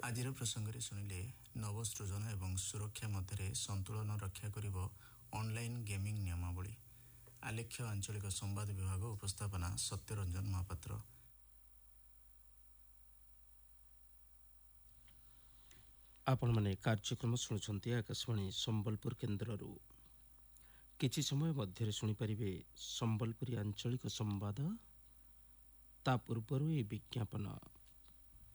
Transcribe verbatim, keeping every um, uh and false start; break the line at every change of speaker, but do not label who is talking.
ଆଜିର ପ୍ରସଙ୍ଗରେ ଶୁଣିଲେ ନବସୃଜନ ଏବଂ ସୁରକ୍ଷା ମଧ୍ୟରେ ସନ୍ତୁଳନ ରକ୍ଷା କରିବ ଅନଲାଇନ୍ ଗେମିଂ ନିୟମାବଳୀ। ଆଲେଖ୍ୟ ଆଞ୍ଚଳିକ ସମ୍ବାଦ ବିଭାଗ ଉପସ୍ଥାପନା ସତ୍ୟରଞ୍ଜନ ମହାପାତ୍ର।
ଆପଣମାନେ କାର୍ଯ୍ୟକ୍ରମ ଶୁଣୁଛନ୍ତି ଆକାଶବାଣୀ ସମ୍ବଲପୁର କେନ୍ଦ୍ରରୁ। କିଛି ସମୟ ମଧ୍ୟରେ ଶୁଣିପାରିବେ ସମ୍ବଲପୁରୀ ଆଞ୍ଚଳିକ ସମ୍ବାଦ। ତା ପୂର୍ବରୁ ଏହି ବିଜ୍ଞାପନ।